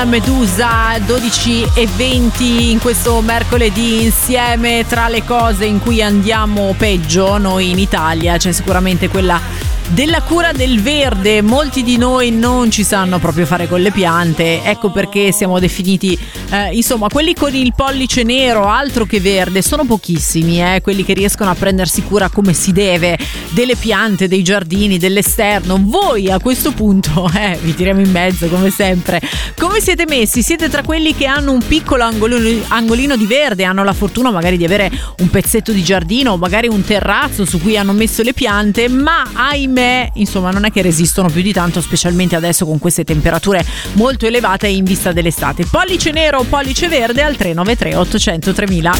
Medusa, 12:20 in questo mercoledì insieme. Tra le cose in cui andiamo peggio noi in Italia c'è sicuramente quella della cura del verde. Molti di noi non ci sanno proprio fare con le piante, ecco perché siamo definiti insomma quelli con il pollice nero, altro che verde. Sono pochissimi quelli che riescono a prendersi cura come si deve delle piante, dei giardini, dell'esterno. Voi a questo punto vi tiriamo in mezzo come sempre. Come siete messi? Siete tra quelli che hanno un piccolo angolino di verde, hanno la fortuna magari di avere un pezzetto di giardino o magari un terrazzo su cui hanno messo le piante, ma ahimè insomma non è che resistono più di tanto, specialmente adesso con queste temperature molto elevate in vista dell'estate. Pollice nero o pollice verde al 393 800 3000.